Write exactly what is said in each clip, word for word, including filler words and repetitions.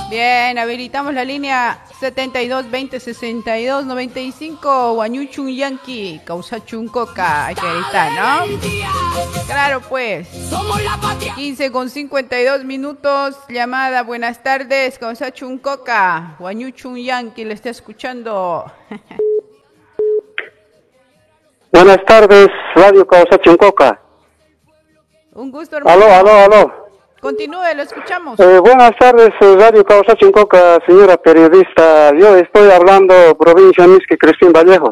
Bien, habilitamos la línea setenta y dos veinte sesenta y dos noventa y cinco. Guañuchun Yankee, Causachun Coca. Hay que gritar, ¿no? Claro, pues. quince con cincuenta y dos minutos. Llamada, buenas tardes. Causachun Coca. Guañuchun Yankee, le está escuchando. Buenas tardes, Radio Causachun Coca. Un gusto, hermano. Aló, aló, aló. Continúe, lo escuchamos. Eh, buenas tardes, Radio Causachun Coca, señora periodista. Yo estoy hablando provincia Misqui, Cristín Vallejos.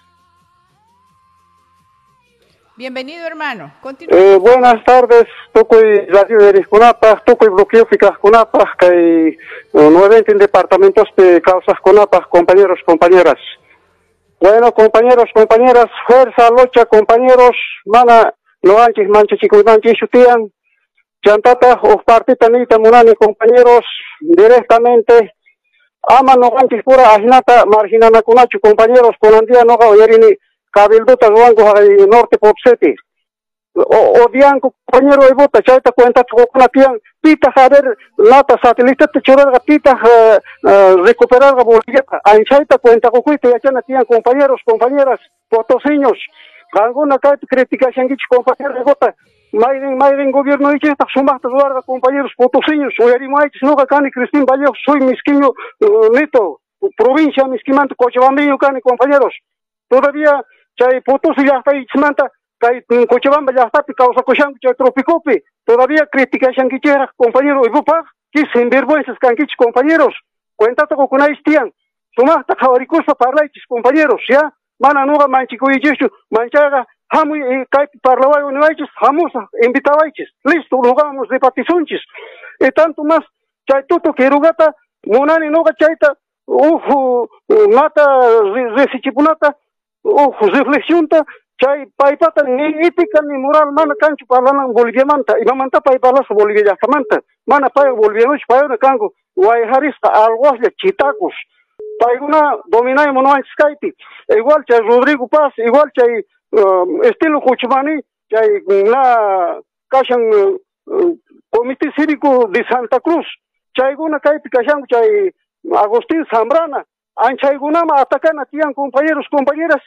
Bienvenido, hermano. Continúe. Eh, buenas tardes, Tucuy Radio Eriscunapa, Tucuy Bloqueo Ficascunapa, que hay nuevamente en departamentos de Causas Cunapa, compañeros, compañeras. Bueno, compañeros, compañeras, fuerza, lucha, compañeros, mana, no antes, mancha, chico, mancha, chutian. Chantata, o partita nita munani, compañeros, directamente, ama no antes pura ajinata, marginana kunachu, compañeros, ponandía no gaoyerini, cabilduta guango hay norte popseti. O, o dianco, compañero, y bota, chaita cuenta, chocona tian, pita, jader, lata, satélite, te chorga, pita, uh, uh, recuperar la bolivia, anchaita cuenta, cocuite, ya chana tian, compañeros, compañeras, potosiños, alguna crítica, shanguich, compañeros, y bota, Mayden, Mayden gobierno y cheta, sumasta larga, compañeros potosiños, soy Arimaitis, no cani, Cristín Vallejos, soy misquiño, uh, neto, provincia misquimanto, Cochabambeño, cani, compañeros. Todavía, chay Potosí ya está ahí, chimanta, chay Cochabamba ya está, causa cochango, chay tropicopi, todavía crítica shanguichera, compañero, y bupa, que sinvergüenzas, canquich, compañeros, cuéntate con una istian, sumasta, javaricuspa, parlaitis, compañeros, ya, mana nuga manchico y yesu, manchaga, Hamu y kai parlaba uniaiches, hamus invitavaiches, listo, logramos de patizonches. Y tanto más, chay tuto que rugata, monani noga chaita, ufu, mata, resichipunata, ufu, reflexiunta, chay paipata, ni ética ni moral, mana cancho parlana boliviamanta, y mamanta paipalas bolivia yacamanta, mana pai bolivianos, paiona cango, guayharista, alguasle, chitacos. Paiguna domina monoan Skype, igual chay Rodrigo Paz, igual chay Uh, estilo Cuchumani, chay la Cashan uh, Comité Cívico de Santa Cruz, chayguna kaypi kashan chay Agustín Zambrana, anchaygunama atacana tian compañeros, compañeras,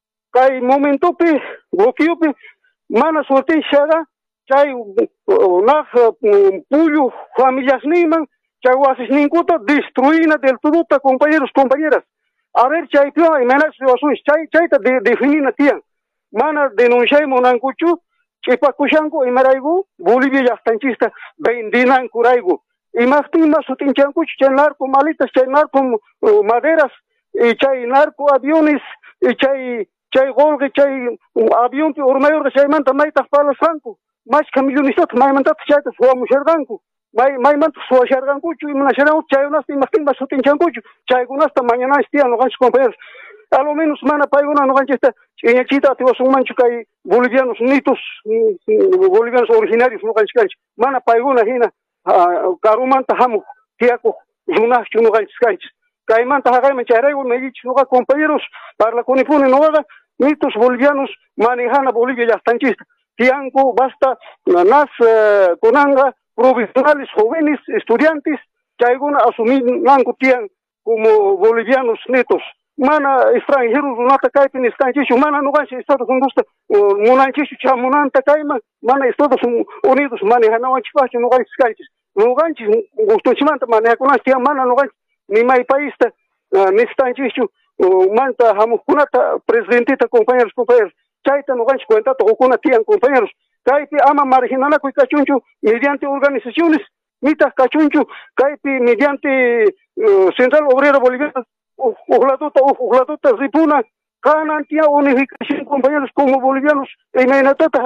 kay momentopi, bloqueopi, mana suerte shaga, chay uh, nah uh, puyo familias niman, chay wasis ninkuta, destruina del tuduta, compañeros, compañeras. A ver, chay pio, y menas chay chayta de, definina tian. Mana denunciai monancuchu, chipacuchanco y maraigu, Bolivia yastanchista, vendinan curaigu. Y más tima sutinchancuchu, chay narco malitas, chay narco uh, maderas, y chay narco aviones, y chay, chay golge, chay uh, avión, urmayor, chay manta maitas palas franco. Más camillonistas, may mantat chaytas, fua musherganco. May, may mantas fua shergancuchu, y manasherau, chay unas timas timas sutinchancuchu, chay gunasta mañana estian, los ganchos compañeros. A lo menos mana paiguna no ganchesta en chita te vas un mancho que bolivianos nitos bolivianos originarios no ganchkanch mana paiguna hina carumanta hamu tiaco zunas no ganchkanch caimanta hagai mancharego me dicho no compañeros para la conifune no haga nitos bolivianos manejana Bolivia ya están chista tianco basta nas conanga provisionales jóvenes estudiantes que alguna asumir nanco tian como bolivianos netos mana extranjeros nata kaipi ni estanchichu mana no ganche Estados Unidos monanchichu cha monanta kaima mana Estados Unidos maneja no ganche pacho no ganche skaitis no ganche gusto chimanta maneja con astia mana no ganche ni mai paista ni estanchichu manta hamu kunata presidentita compañeros compañeros chaita no ganche cuenta to kuna tian compañeros kaipi ama marginana kui cachunchu mediante organizaciones mitas cachunchu kaipi mediante uh, Central Obrera Boliviana Ujladuta, ujladuta, ripuna, canantia unificación, compañeros como bolivianos, en Menatata,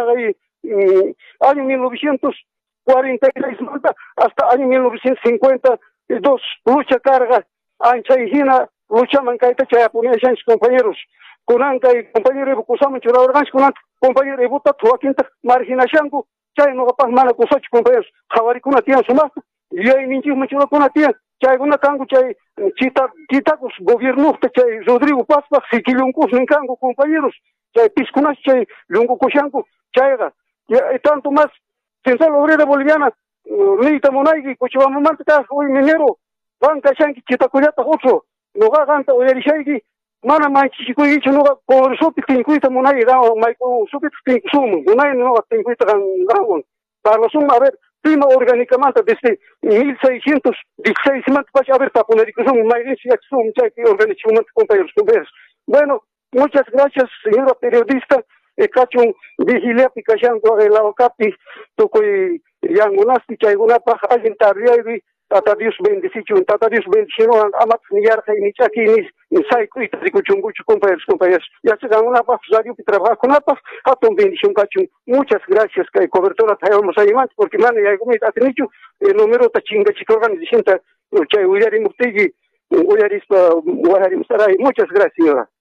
año mil novecientos cuarenta y seis hasta año mil novecientos cincuenta y dos, lucha carga, ancha y gina, lucha mancaita, chayapunía, compañeros, kunanka y compañero, kusama, churaorgans, kunanka, compañero, y buta, tuaquinta, marginashango, chay no capaz mana kusoch, compañeros, javaricuna tian sumasta, y ahí ninchis machura kuna tian, chay guna kangu chay chita chitacos gobierno chay Rodrigo Paspa siquiluncos nincango compañeros chay piscunas chay lungo cochanco chayga y tanto más Central Obrera Boliviana Nita Monaigui Cochabamba Manta hoy minero banca shanki chitakuyata otro nuga ganta uyarishayki mana manchishikuychu nuga por supi tinkuyta munay gawan mayku supi tinkusum munay nuga tinkuyta gawan parlasun a ver prima orgánicamente desde mil seiscientos dieciséis a ver tapunerikusum mayrinsi aksum chayki organización compañeros compañeras. Bueno, muchas gracias señora periodista. Ecachun vigilia picachando el aucapi tocoy yangunasti chaygunapaj alguien tarriaybi tata Dios bendicicho tata Dios bendición amat niyarja ni chaki ni saiku itikuchunguchu compañeros compañeras ya se dan una paz radio que trabaja con apaf atom bendición cachun. Muchas gracias que cobertura traemos ahí más porque man ya comita atenichu el número ta chinga chico organización ta chay uyari mustigi uyaris uyaris muchas gracias señora.